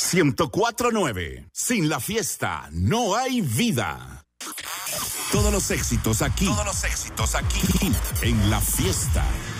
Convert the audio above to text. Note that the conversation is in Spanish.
104.9. Sin la fiesta no hay vida. Todos los éxitos aquí. En La Fiesta.